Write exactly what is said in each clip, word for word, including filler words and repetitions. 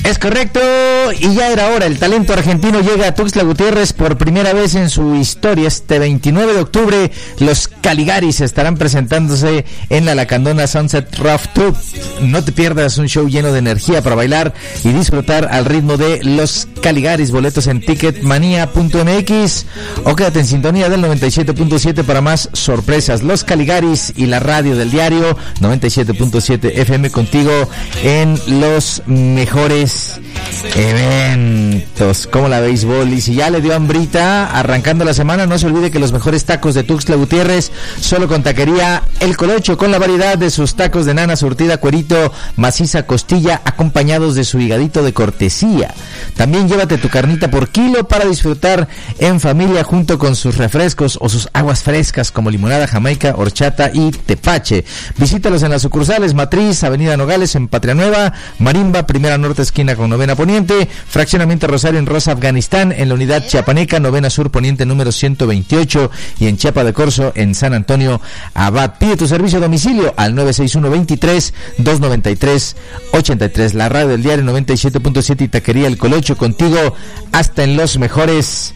Es correcto, y ya era hora. El talento argentino llega a Tuxtla Gutiérrez por primera vez en su historia. Este veintinueve de octubre, los Caligaris estarán presentándose en la Lacandona Sunset Rooftop. No te pierdas un show lleno de energía para bailar y disfrutar al ritmo de los Caligaris. Boletos en ticketmania punto m x o quédate en sintonía del noventa y siete punto siete para más sorpresas. Los Caligaris y la radio del diario noventa y siete punto siete F M contigo en los mejores eventos, como la béisbol. Y si ya le dio hambrita arrancando la semana, no se olvide que los mejores tacos de Tuxtla Gutiérrez solo con Taquería El Colocho, con la variedad de sus tacos de nana surtida, cuerito, maciza, costilla, acompañados de su higadito de cortesía. También llévate tu carnita por kilo para disfrutar en familia junto con sus refrescos o sus aguas frescas como limonada, jamaica, horchata y tepache. Visítalos en las sucursales Matriz, Avenida Nogales en Patria Nueva, Marimba, Primera Norte esquina con Novena Poniente, Fraccionamiento Rosario en Rosa, Afganistán, en la unidad Chiapaneca, Novena Sur Poniente número ciento veintiocho, y en Chiapa de Corzo en San Antonio Abad. Pide tu servicio a domicilio al nueve seis uno, veintitrés, doscientos noventa y tres, ochenta y tres. La radio del diario noventa y siete punto siete y Taquería El Colocho contigo hasta en los mejores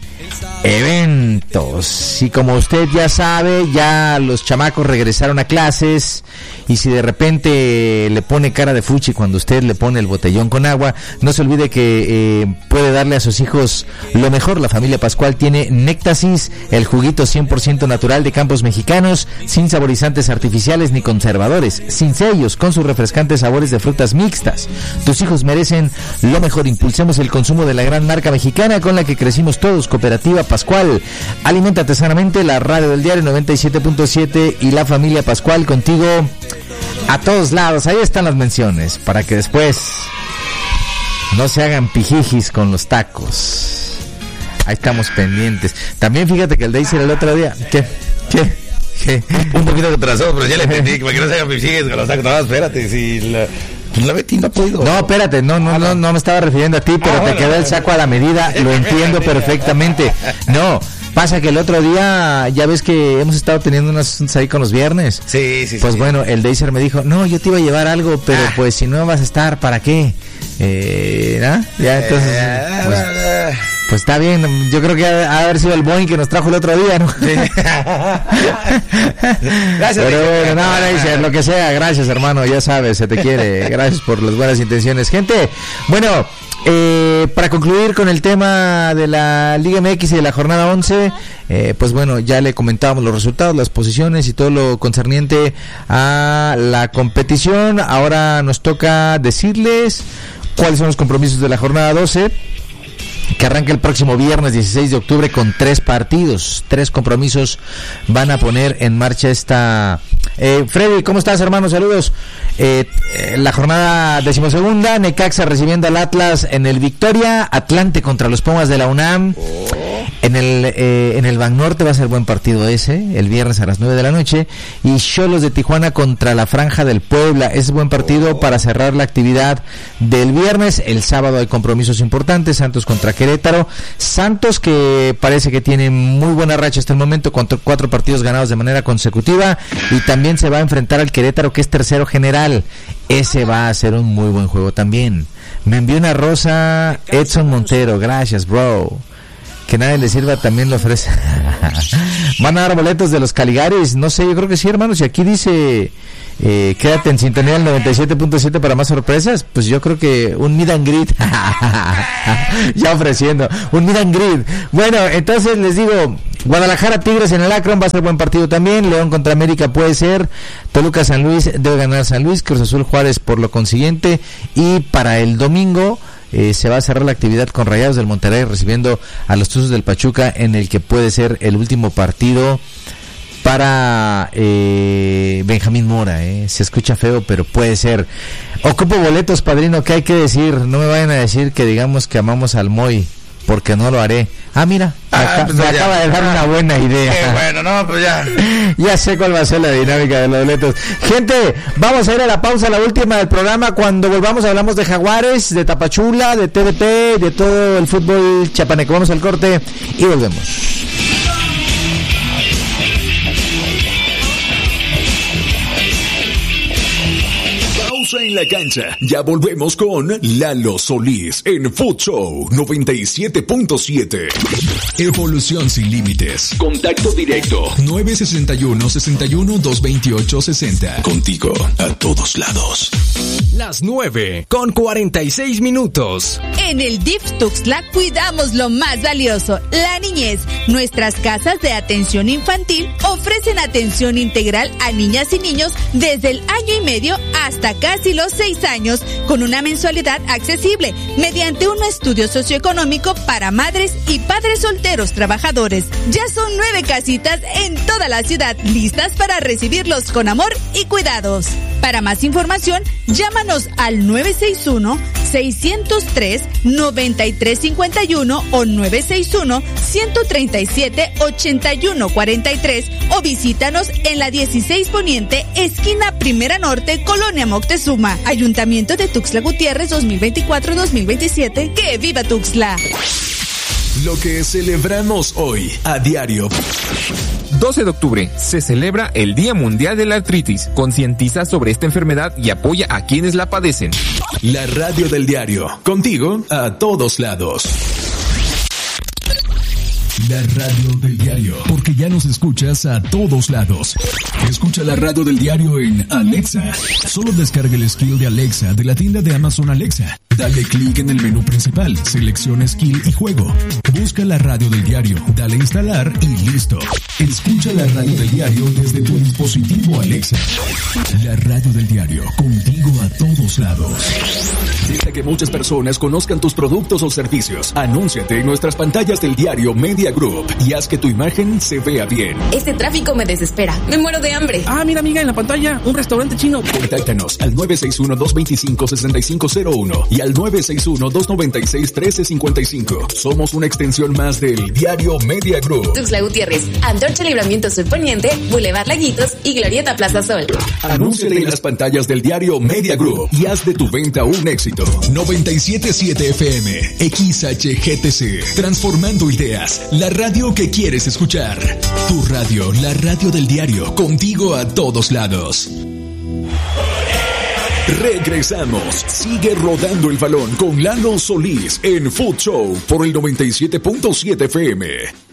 eventos. Y como usted ya sabe, ya los chamacos regresaron a clases, y si de repente le pone cara de fuchi cuando usted le pone el botellón con agua, no se olvide que eh, puede darle a sus hijos lo mejor. La familia Pascual tiene Néctasis, el juguito cien por ciento natural de campos mexicanos, sin saborizantes artificiales ni conservadores, sin sellos, con sus refrescantes sabores de frutas mixtas. Tus hijos merecen lo mejor. Impulsemos el consumo de la gran marca mexicana con la que crecimos todos. Cooperativa Pascual. Aliméntate sanamente. La radio del diario noventa y siete punto siete y la familia Pascual contigo a todos lados. Ahí están las menciones para que después no se hagan pijijis con los tacos. Ahí estamos pendientes. También fíjate que el Daisy el otro día, ¿qué? ¿Qué? ¿Qué? Un poquito retrasado, pero ya le entendí, para que no se hagan pijijis con los tacos. No, espérate, si la... La Betty no ha podido. No, espérate, no, no, no, no me estaba refiriendo a ti, pero ah, te quedó el saco a la medida, lo entiendo perfectamente. No, pasa que el otro día, ya ves que hemos estado teniendo unos asuntos ahí con los viernes. Sí, sí, Pues sí. bueno, el Deiser me dijo, no, yo te iba a llevar algo, pero ah. pues si no vas a estar, ¿para qué? Eh, ¿no? Ya, entonces, pues, pues está bien, yo creo que ha de haber sido el Boeing que nos trajo el otro día, ¿no? Sí. Gracias. Pero bueno, no, Deiser, lo que sea, gracias hermano, ya sabes, se te quiere, gracias por las buenas intenciones. Gente, bueno, eh, para concluir con el tema de la Liga M X y de la jornada once, eh, pues bueno, ya le comentábamos los resultados, las posiciones y todo lo concerniente a la competición. Ahora nos toca decirles cuáles son los compromisos de la jornada doce, que arranca el próximo viernes dieciséis de octubre con tres partidos, tres compromisos van a poner en marcha esta... Eh, Freddy, ¿cómo estás, hermano? Saludos. Eh, eh, la jornada decimosegunda, Necaxa recibiendo al Atlas en el Victoria, Atlante contra los Pumas de la UNAM. Oh. En el eh, en el Banorte va a ser buen partido ese, el viernes a las nueve de la noche, y Xolos de Tijuana contra la Franja del Puebla, es buen partido oh. para cerrar la actividad del viernes. El sábado hay compromisos importantes, Santos contra Querétaro, Santos que parece que tiene muy buena racha hasta el momento, con cuatro partidos ganados de manera consecutiva, y también se va a enfrentar al Querétaro, que es tercero general. Ese va a ser un muy buen juego también. Me envió una rosa Edson Montero, gracias bro. Que nadie le sirva también lo ofrece. Van a dar boletos de los Caligaris, no sé, yo creo que sí, hermanos. Si aquí dice eh, quédate en sintonía del noventa y siete punto siete para más sorpresas, pues yo creo que un meet and greet. Ya ofreciendo un meet and greet. Bueno, entonces les digo, Guadalajara Tigres en el Akron va a ser buen partido también. León contra América puede ser. Toluca San Luis debe ganar San Luis. Cruz Azul Juárez por lo consiguiente. Y para el domingo Eh, se va a cerrar la actividad con Rayados del Monterrey recibiendo a los Tuzos del Pachuca, en el que puede ser el último partido para eh, Benjamín Mora. Eh. Se escucha feo, pero puede ser. Ocupo boletos, padrino, ¿qué hay que decir? No me vayan a decir que digamos que amamos al Moy, porque no lo haré. Ah, mira, me, ah, acá, pues me acaba de dar una buena idea. Eh, bueno, no, pues ya. Ya sé cuál va a ser la dinámica de los boletos. Gente, vamos a ir a la pausa, la última del programa. Cuando volvamos hablamos de Jaguares, de Tapachula, de T D P, de todo el fútbol chapaneco. Vamos al corte y volvemos. Pausa en la cancha. Ya volvemos con Lalo Solís en Food Show noventa y siete punto siete. Evolución sin límites. Contacto directo nueve sesenta y uno, sesenta y uno, doscientos veintiocho, sesenta. Contigo a todos lados. Las nueve con cuarenta y seis minutos. En el D I F Tuxtla cuidamos lo más valioso, la niñez. Nuestras casas de atención infantil ofrecen atención integral a niñas y niños desde el año y medio hasta casi los seis años, con una mensualidad accesible, mediante un estudio socioeconómico para madres y padres solteros trabajadores. Ya son nueve casitas en toda la ciudad, listas para recibirlos con amor y cuidados. Para más información, llámanos al nueve seis uno, seis cero tres, nueve tres cinco uno o nueve seis uno, uno tres siete, ocho uno cuatro tres o visítanos en la dieciséis Poniente, esquina Primera Norte, Colonia Moctezuma. Ayuntamiento de Tuxtla Gutiérrez dos mil veinticuatro dos mil veintisiete. ¡Que viva Tuxtla! Lo que celebramos hoy a diario. doce de octubre se celebra el Día Mundial de la Artritis. Concientiza sobre esta enfermedad y apoya a quienes la padecen. La radio del diario. Contigo a todos lados. La radio del diario, porque ya nos escuchas a todos lados. Escucha la radio del diario en Alexa. Solo descarga el skill de Alexa de la tienda de Amazon Alexa. Dale clic en el menú principal, selecciona skill y juego. Busca la radio del diario, dale instalar y listo. Escucha la radio del diario desde tu dispositivo Alexa. La radio del diario, contigo a todos lados. Deja que muchas personas conozcan tus productos o servicios. Anúnciate en nuestras pantallas del diario Media Group y haz que tu imagen se vea bien. Este tráfico me desespera. Me muero de hambre. Ah, mira, amiga, en la pantalla, un restaurante chino. Contáctanos al nueve seis uno, dos dos cinco, seis cinco cero uno y al nueve seis uno, dos nueve seis, uno tres cinco cinco. Somos una extensión más del diario Media Group. Tuxtla Gutiérrez, Antorcha Libramiento Sur Poniente, Boulevard Laguitos y Glorieta Plaza Sol. Anúnciate en las pantallas del diario Media Group y haz de tu venta un éxito. noventa y siete punto siete F M, X H G T C, transformando ideas. La radio que quieres escuchar. Tu radio, la radio del diario, contigo a todos lados. Regresamos. Sigue rodando el balón con Lalo Solís en Food Show por el noventa y siete punto siete F M.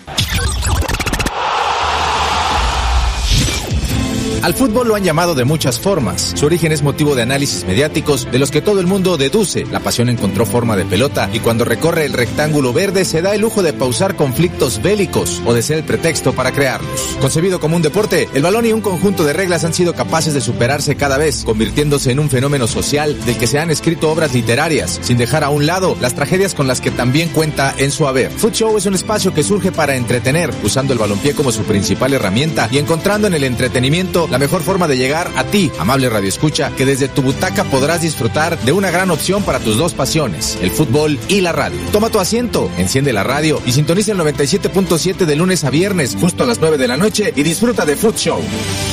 Al fútbol lo han llamado de muchas formas. Su origen es motivo de análisis mediáticos de los que todo el mundo deduce. La pasión encontró forma de pelota y cuando recorre el rectángulo verde se da el lujo de pausar conflictos bélicos o de ser el pretexto para crearlos. Concebido como un deporte, el balón y un conjunto de reglas han sido capaces de superarse cada vez, convirtiéndose en un fenómeno social del que se han escrito obras literarias, sin dejar a un lado las tragedias con las que también cuenta en su haber. Food Show es un espacio que surge para entretener, usando el balompié como su principal herramienta y encontrando en el entretenimiento la mejor forma de llegar a ti, amable radioescucha, que desde tu butaca podrás disfrutar de una gran opción para tus dos pasiones, el fútbol y la radio. Toma tu asiento, enciende la radio y sintoniza el noventa y siete punto siete de lunes a viernes, justo a las nueve de la noche y disfruta de Food Show.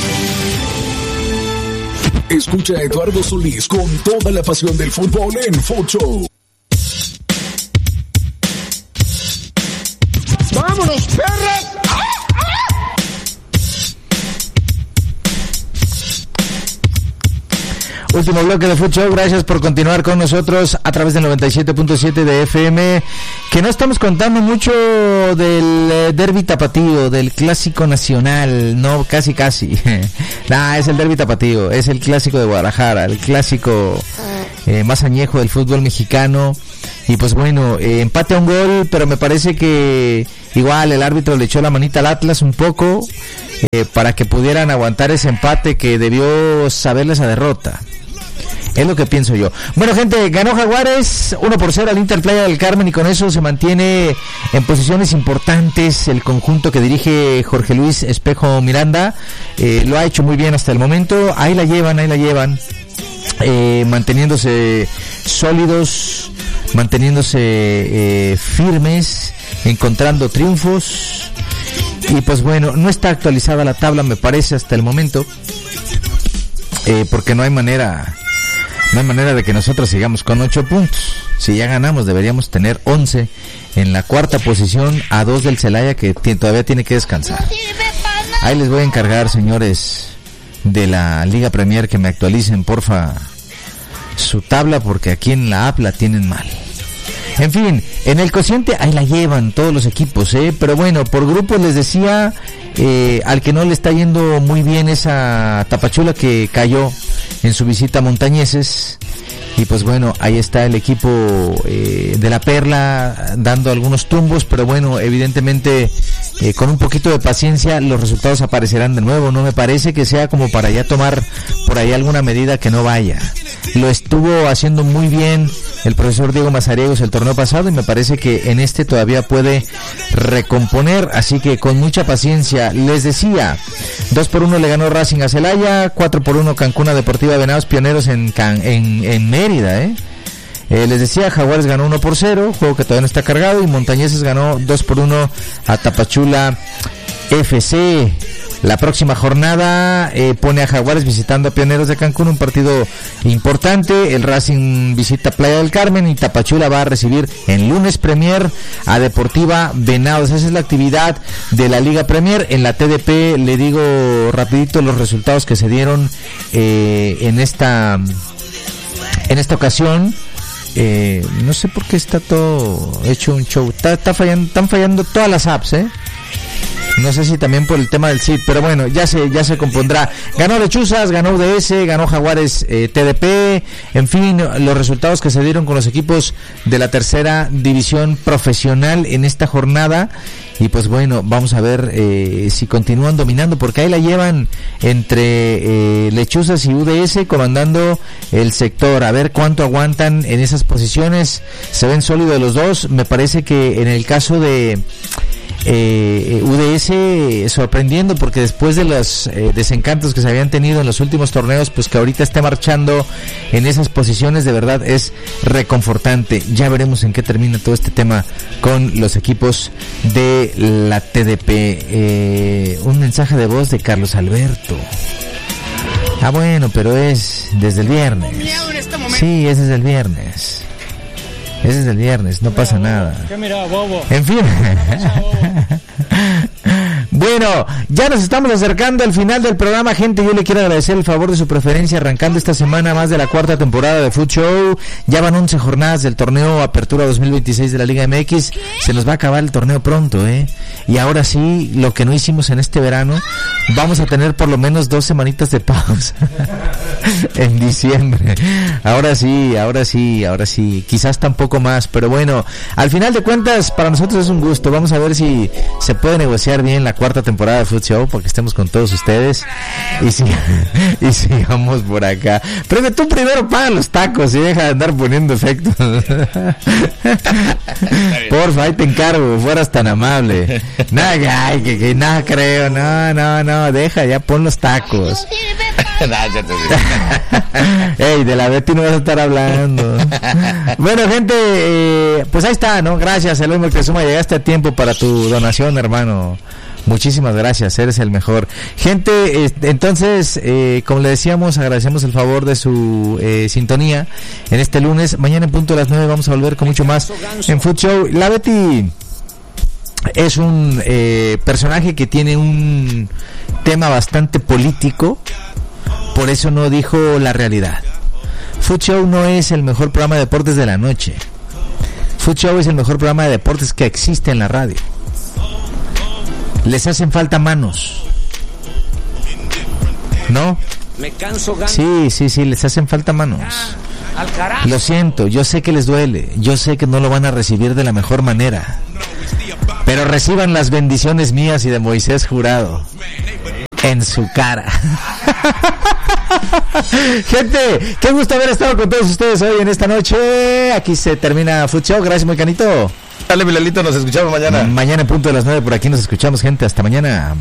Escucha a Eduardo Solís con toda la pasión del fútbol en Food Show. ¡Vámonos, perras! Último bloque de Food Show, gracias por continuar con nosotros a través del noventa y siete punto siete de F M, que no estamos contando mucho del eh, derbi tapatío, del clásico nacional, no, casi casi, nah, es el derbi tapatío, es el clásico de Guadalajara, el clásico eh, más añejo del fútbol mexicano, y pues bueno, eh, empate a un gol, pero me parece que igual el árbitro le echó la manita al Atlas un poco, eh, para que pudieran aguantar ese empate que debió saberles a derrota. Es lo que pienso yo. Bueno, gente, ganó Jaguares uno por cero al Inter Playa del Carmen y con eso se mantiene en posiciones importantes el conjunto que dirige Jorge Luis Espejo Miranda. Eh, lo ha hecho muy bien hasta el momento. Ahí la llevan, ahí la llevan. Eh, manteniéndose sólidos, manteniéndose eh, firmes, encontrando triunfos. Y pues bueno, no está actualizada la tabla, me parece, hasta el momento. Eh, porque no hay manera... No hay manera de que nosotros sigamos con ocho puntos. Si ya ganamos, deberíamos tener once en la cuarta posición, a dos del Celaya, que t- todavía tiene que descansar. Ahí les voy a encargar, señores de la Liga Premier, que me actualicen, porfa, su tabla, porque aquí en la app la tienen mal. En fin, en el cociente ahí la llevan todos los equipos, ¿eh? Pero bueno, por grupos les decía, eh, al que no le está yendo muy bien esa Tapachula que cayó en su visita a Montañeses. Y pues bueno, ahí está el equipo eh, de la Perla dando algunos tumbos, pero bueno, evidentemente eh, con un poquito de paciencia los resultados aparecerán de nuevo. No me parece que sea como para ya tomar por ahí alguna medida que no vaya. Lo estuvo haciendo muy bien el profesor Diego Mazariegos el torneo pasado, y me parece que en este todavía puede recomponer, así que con mucha paciencia. Les decía, dos por uno le ganó Racing a Celaya, cuatro por uno Cancún a Deportiva Venados Pioneros en, Can, en, en Mérida, ¿eh? Eh, les decía, Jaguares ganó uno por cero, juego que todavía no está cargado, y Montañeses ganó dos por uno a Tapachula F C. La próxima jornada eh, pone a Jaguares visitando a Pioneros de Cancún, un partido importante. El Racing visita Playa del Carmen, y Tapachula va a recibir en lunes Premier a Deportiva Venados. Esa es la actividad de la Liga Premier. En la T D P le digo rapidito los resultados que se dieron eh, en esta en esta ocasión. Eh, no sé por qué está todo hecho un show. Está, está fallando, están fallando todas las apps, ¿eh? No sé si también por el tema del S I D, pero bueno, ya se ya se compondrá. Ganó Lechuzas, ganó U D S, ganó Jaguares eh, T D P, en fin, los resultados que se dieron con los equipos de la tercera división profesional en esta jornada. Y pues bueno, vamos a ver eh, si continúan dominando, porque ahí la llevan entre eh, Lechuzas y U D S comandando el sector. A ver cuánto aguantan en esas posiciones. Se ven sólidos los dos. Me parece que en el caso de Eh, U D S sorprendiendo, porque después de los eh, desencantos que se habían tenido en los últimos torneos, pues que ahorita esté marchando en esas posiciones, de verdad es reconfortante. Ya veremos en qué termina todo este tema con los equipos de la T D P. Eh, un mensaje de voz de Carlos Alberto. Ah, bueno, pero es desde el viernes. Sí, es desde el viernes. Ese es el viernes, no pasa nada. En fin. Bueno, ya nos estamos acercando al final del programa, gente. Yo le quiero agradecer el favor de su preferencia, arrancando esta semana más de la cuarta temporada de Food Show. Ya van once jornadas del torneo Apertura dos mil veintiséis de la Liga M X. Se nos va a acabar el torneo pronto, ¿eh? Y ahora sí, lo que no hicimos en este verano, vamos a tener por lo menos dos semanitas de pausa en diciembre. Ahora sí, ahora sí, ahora sí. Quizás tampoco más, pero bueno, al final de cuentas, para nosotros es un gusto. Vamos a ver si se puede negociar bien la cuarta temporada de Food Show, porque estemos con todos ustedes y, si, y sigamos por acá. Pero tú primero paga los tacos y deja de andar poniendo efectos. Porfa, ahí te encargo, fueras tan amable. Nada, ay, que, que nada creo, no, no, no, deja, ya pon los tacos. Ey, de la Betty no vas a estar hablando. Bueno, gente, eh, pues ahí está, ¿no? Gracias, Eloy Moctezuma, llegaste a tiempo para tu donación, hermano. Muchísimas gracias, eres el mejor. Gente, eh, entonces, eh, como le decíamos, agradecemos el favor de su eh, sintonía en este lunes. Mañana en punto de las nueve vamos a volver con mucho más en Food Show. La Betty es un eh, personaje que tiene un tema bastante político, por eso no dijo la realidad. Food Show no es el mejor programa de deportes de la noche. Food Show es el mejor programa de deportes que existe en la radio. Les hacen falta manos, ¿no? Me canso, ganso. Sí, sí, sí, les hacen falta manos. Al carajo. Lo siento, yo sé que les duele, yo sé que no lo van a recibir de la mejor manera, pero reciban las bendiciones mías y de Moisés Jurado en su cara. Gente, qué gusto haber estado con todos ustedes hoy en esta noche. Aquí se termina Food Show. Gracias, muy canito. Dale, Milalito, nos escuchamos mañana. Mañana en punto de las nueve por aquí nos escuchamos, gente. Hasta mañana.